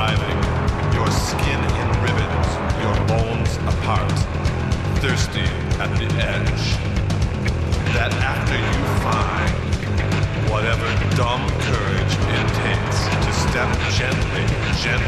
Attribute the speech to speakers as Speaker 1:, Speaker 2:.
Speaker 1: writhing, your skin in ribbons, your bones apart, thirsty at the edge. That after you find whatever dumb courage it takes to step gently